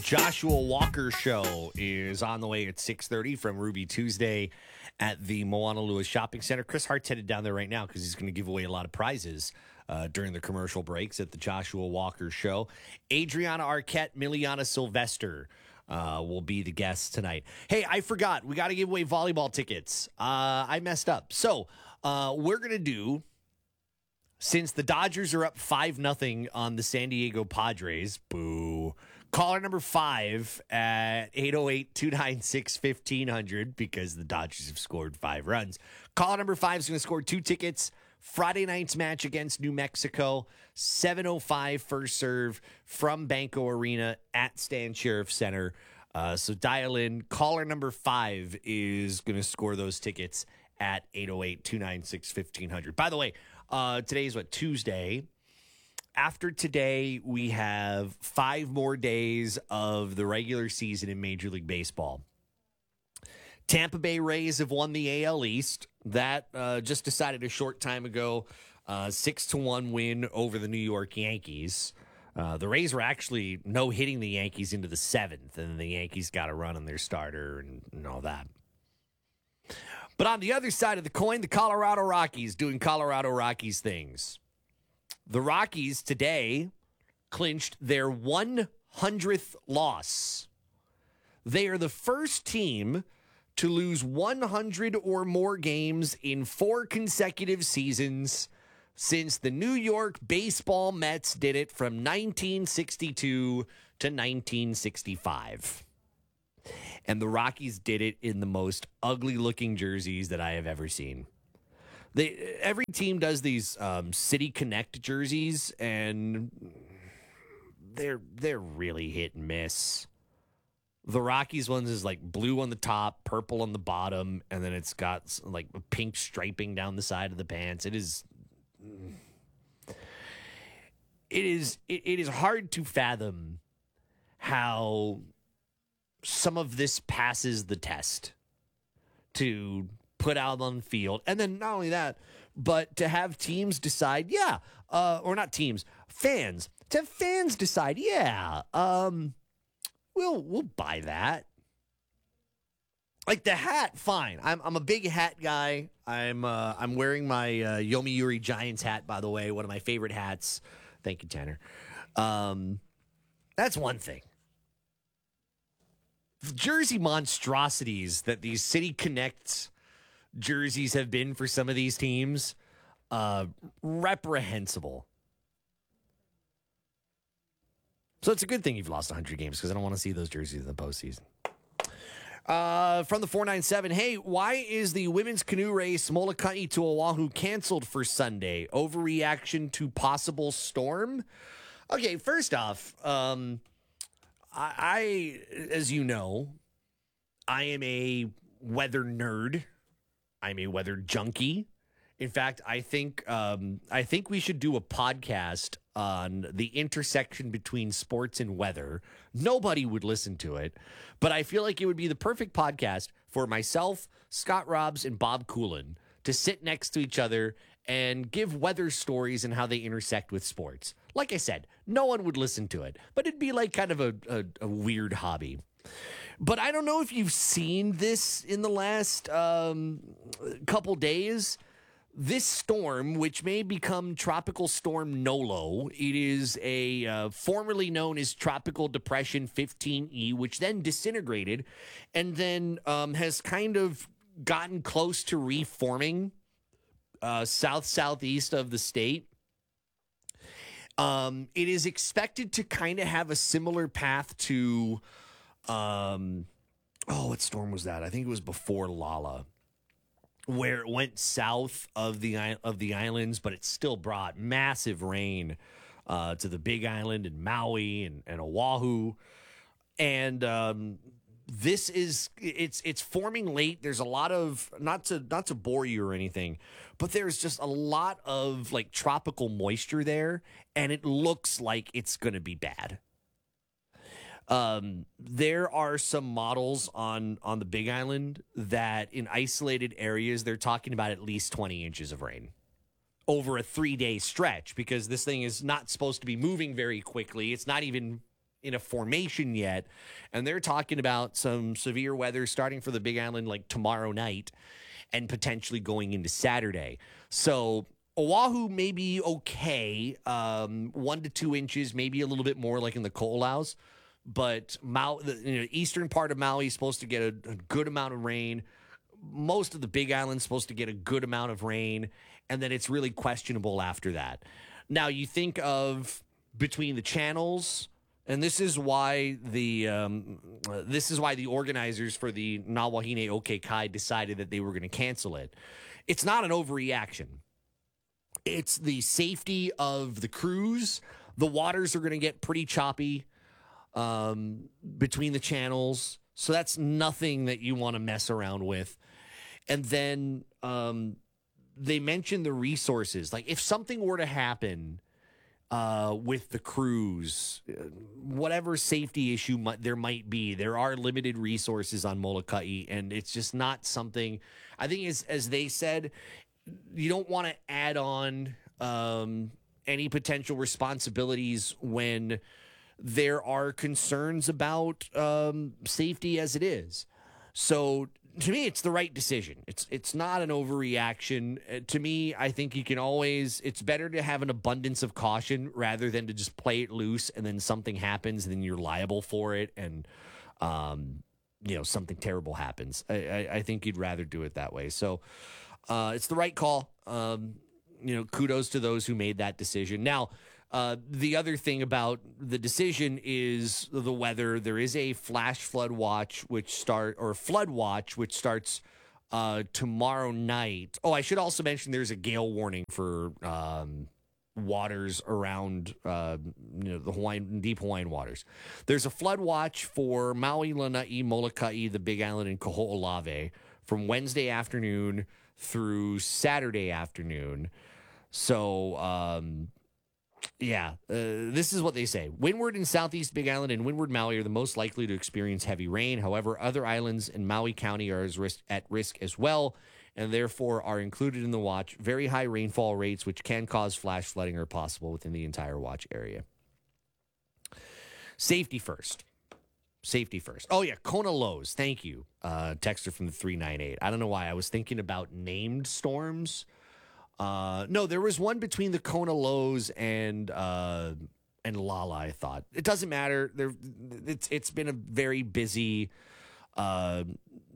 Joshua Walker Show is on the way at 6:30 from Ruby Tuesday at the Moana Lewis Shopping Center. Chris Hart's headed down there right now because he's going to give away a lot of prizes during the commercial breaks at the Joshua Walker Show. Adriana Arquette, Miliana Sylvester will be the guests tonight. Hey, I forgot. We got to give away volleyball tickets. I messed up. So we're going to do, since the Dodgers are up 5-0 on the San Diego Padres, boo, caller number 5 at 808-296-1500 because the Dodgers have scored 5 runs. Caller number 5 is going to score 2 tickets. Friday night's match against New Mexico, 7:05 first serve from Banco Arena at Stan Sheriff Center. So dial in. Caller number 5 is going to score those tickets at 808-296-1500. By the way, today is Tuesday. After today, we have 5 more days of the regular season in Major League Baseball. Tampa Bay Rays have won the AL East. That just decided a short time ago, 6-1 win over the New York Yankees. The Rays were actually no-hitting the Yankees into the 7th, and the Yankees got a run on their starter and all that. But on the other side of the coin, the Colorado Rockies doing Colorado Rockies things. The Rockies today clinched their 100th loss. They are the first team to lose 100 or more games in 4 consecutive seasons since the New York Baseball Mets did it from 1962 to 1965. And the Rockies did it in the most ugly-looking jerseys that I have ever seen. Every team does these City Connect jerseys, and they're really hit and miss. The Rockies ones is like blue on the top, purple on the bottom, and then it's got like pink striping down the side of the pants. It is hard to fathom how some of this passes the test to put out on the field. And then not only that, but to have teams decide, or not teams, fans. To have fans decide, we'll buy that. Like the hat, fine. I'm a big hat guy. I'm wearing my Yomiuri Giants hat, by the way, one of my favorite hats. Thank you, Tanner. That's one thing. The jersey monstrosities that these City Connect jerseys have been for some of these teams, reprehensible. So it's a good thing you've lost 100 games because I don't want to see those jerseys in the postseason. From the 497, hey, why is the women's canoe race Molokai to Oahu canceled for Sunday? Overreaction to possible storm? Okay, first off, I, as you know, I am a weather nerd. I'm a weather junkie. In fact, I think we should do a podcast on the intersection between sports and weather. Nobody would listen to it, but I feel like it would be the perfect podcast for myself, Scott Robbs, and Bob Coolin to sit next to each other and give weather stories and how they intersect with sports. Like I said, no one would listen to it, but it'd be like kind of a weird hobby. But I don't know if you've seen this in the last couple days. This storm, which may become Tropical Storm Nolo, it is a formerly known as Tropical Depression 15E, which then disintegrated and then has kind of gotten close to reforming southeast of the state. It is expected to kind of have a similar path to, what storm was that? I think it was before Lala, where it went south of the islands, but it still brought massive rain to the Big Island and Maui and Oahu. And this is it's forming late. There's a lot of not to bore you or anything, but there's just a lot of like tropical moisture there, and it looks like it's going to be bad. There are some models on the Big Island that in isolated areas, they're talking about at least 20 inches of rain over a 3-day stretch because this thing is not supposed to be moving very quickly. It's not even in a formation yet, and they're talking about some severe weather starting for the Big Island like tomorrow night and potentially going into Saturday. So Oahu may be okay, 1 to 2 inches, maybe a little bit more like in the Ko'olaus, but the eastern part of Maui is supposed to get a good amount of rain. Most of the Big Island's supposed to get a good amount of rain, and then it's really questionable after that. Now, you think of between the channels, and this is why the organizers for the Na Wahine O Kai decided that they were going to cancel it. It's not an overreaction. It's the safety of the crews. The waters are going to get pretty choppy between the channels, so that's nothing that you want to mess around with. And then they mentioned the resources. Like if something were to happen with the crews, whatever safety issue there might be, there are limited resources on Molokai, and it's just not something. I think as they said, you don't want to add on any potential responsibilities when there are concerns about safety as it is. So to me, it's the right decision. It's not an overreaction. To me, I think it's better to have an abundance of caution rather than to just play it loose and then something happens and then you're liable for it and, something terrible happens. I think you'd rather do it that way. So it's the right call. Kudos to those who made that decision. Now, the other thing about the decision is the weather. There is a flash flood watch which starts tomorrow night. Oh, I should also mention there's a gale warning for waters around the deep Hawaiian waters. There's a flood watch for Maui, Lanai, Molokai, the Big Island, and Kaho'olawe from Wednesday afternoon through Saturday afternoon. So, this is what they say. Windward and Southeast Big Island and Windward Maui are the most likely to experience heavy rain. However, other islands in Maui County are at risk as well, and therefore are included in the watch. Very high rainfall rates, which can cause flash flooding, are possible within the entire watch area. Safety first. Oh, yeah, Kona lows. Thank you. Texter from the 398. I don't know why. I was thinking about named storms. No, there was one between the Kona lows and Lala, I thought. It doesn't matter. It's been a very busy time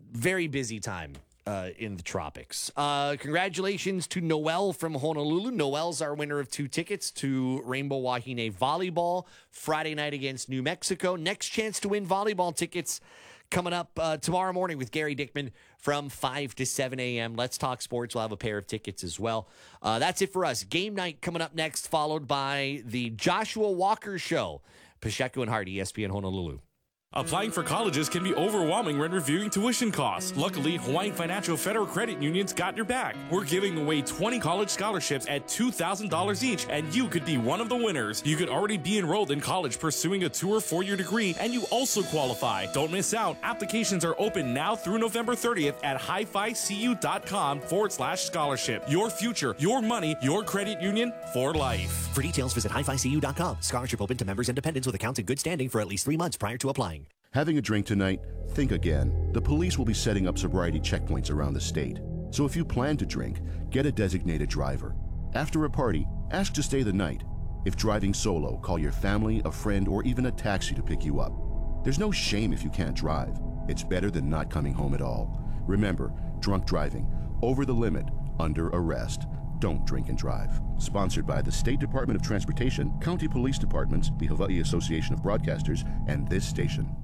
in the tropics. Congratulations to Noel from Honolulu. Noel's our winner of 2 tickets to Rainbow Wahine Volleyball Friday night against New Mexico. Next chance to win volleyball tickets coming up tomorrow morning with Gary Dickman from 5 to 7 a.m. Let's Talk Sports. We'll have a pair of tickets as well. That's it for us. Game night coming up next, followed by the Joshua Walker Show. Pacheco and Hart, ESPN Honolulu. Applying for colleges can be overwhelming when reviewing tuition costs. Luckily, Hawaiian Financial Federal Credit Union's got your back. We're giving away 20 college scholarships at $2,000 each, and you could be one of the winners. You could already be enrolled in college pursuing a 2 or 4-year degree, and you also qualify. Don't miss out. Applications are open now through November 30th at hificu.com/scholarship. Your future, your money, your credit union for life. For details, visit hificu.com. Scholarship open to members and dependents with accounts in good standing for at least 3 months prior to applying. Having a drink tonight? Think again. The police will be setting up sobriety checkpoints around the state. So if you plan to drink, get a designated driver. After a party, ask to stay the night. If driving solo, call your family, a friend, or even a taxi to pick you up. There's no shame if you can't drive. It's better than not coming home at all. Remember, drunk driving, over the limit, under arrest. Don't drink and drive. Sponsored by the State Department of Transportation, County Police Departments, the Hawaii Association of Broadcasters, and this station.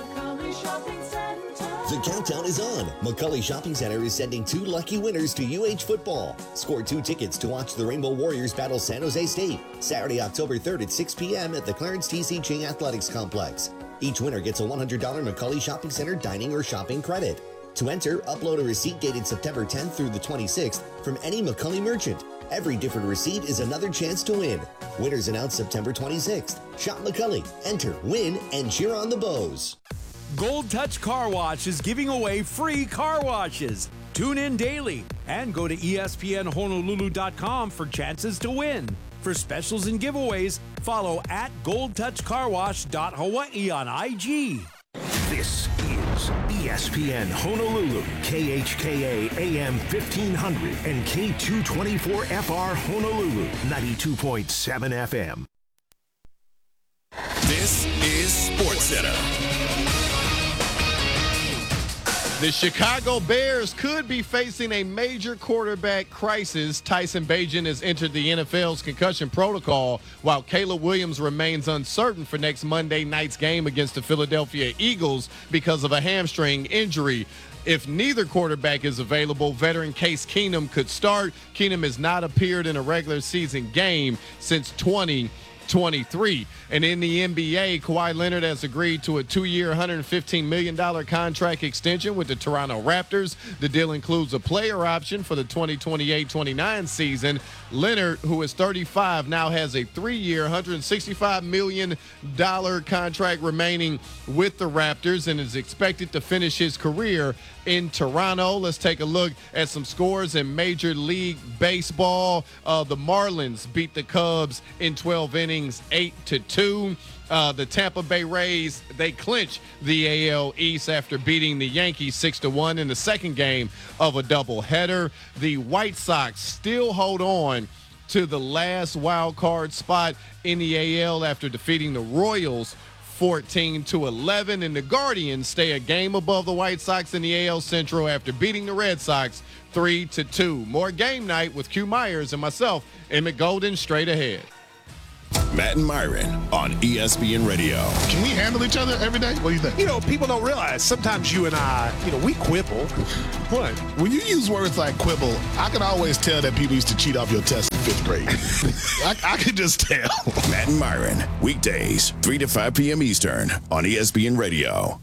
The countdown is on. McCully Shopping Center is sending 2 lucky winners to UH football. Score 2 tickets to watch the Rainbow Warriors battle San Jose State Saturday, October 3rd at 6 p.m. at the Clarence T.C. Ching Athletics Complex. Each winner gets a $100 McCully Shopping Center dining or shopping credit. To enter, upload a receipt dated September 10th through the 26th from any McCully merchant. Every different receipt is another chance to win. Winners announced September 26th. Shop McCully, enter, win, and cheer on the Bows. Gold Touch Car Wash is giving away free car washes. Tune in daily and go to espnhonolulu.com for chances to win. For specials and giveaways, follow at goldtouchcarwash.hawaii on IG. This is ESPN Honolulu, KHKA AM 1500 and K224FR Honolulu, 92.7 FM. This is SportsCenter. The Chicago Bears could be facing a major quarterback crisis. Tyson Bagent has entered the NFL's concussion protocol, while Caleb Williams remains uncertain for next Monday night's game against the Philadelphia Eagles because of a hamstring injury. If neither quarterback is available, veteran Case Keenum could start. Keenum has not appeared in a regular season game since 2023. And in the NBA, Kawhi Leonard has agreed to a 2-year, $115 million contract extension with the Toronto Raptors. The deal includes a player option for the 2028-29 season. Leonard, who is 35, now has a 3-year, $165 million contract remaining with the Raptors and is expected to finish his career in Toronto. Let's take a look at some scores in Major League Baseball. The Marlins beat the Cubs in 12 innings, 8-2. The Tampa Bay Rays, they clinch the AL East after beating the Yankees 6-1 in the second game of a doubleheader. The White Sox still hold on to the last wild card spot in the AL after defeating the Royals 14-11, and the Guardians stay a game above the White Sox in the AL Central after beating the Red Sox 3-2. More Game Night with Q Myers and myself, Emmett Golden, straight ahead. Matt and Myron on ESPN Radio. Can we handle each other every day? What do you think? You know, people don't realize sometimes you and I, we quibble. What? When you use words like quibble, I can always tell that people used to cheat off your test in 5th grade. I could just tell. Matt and Myron, weekdays, 3 to 5 p.m. Eastern on ESPN Radio.